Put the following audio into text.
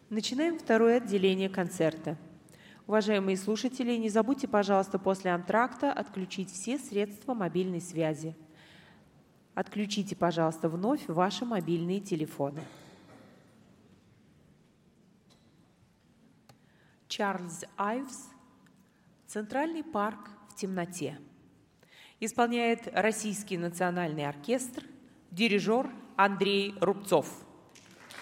Начинаем второе отделение концерта. Уважаемые слушатели, не забудьте, пожалуйста, после антракта отключить все средства мобильной связи. Отключите, пожалуйста, вновь ваши мобильные телефоны. Чарльз Айвс «Центральный парк в темноте». Исполняет Российский национальный оркестр, дирижер Андрей Рубцов.